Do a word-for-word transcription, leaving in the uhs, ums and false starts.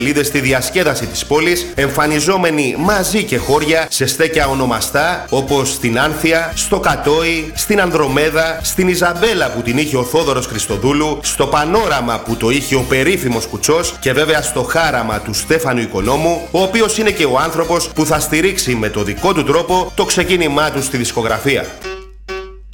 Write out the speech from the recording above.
Λίδες στη διασκέδαση της πόλης, εμφανιζόμενοι μαζί και χώρια σε στέκια ονομαστά όπως στην Άνθια, στο Κατόι, στην Ανδρομέδα, στην Ιζαμπέλα που την είχε ο Θόδωρος Χριστοδούλου, στο Πανόραμα που το είχε ο περίφημος Κουτσός και βέβαια στο Χάραμα του Στέφανου Οικονόμου, ο οποίος είναι και ο άνθρωπος που θα στηρίξει με το δικό του τρόπο το ξεκίνημά του στη δισκογραφία.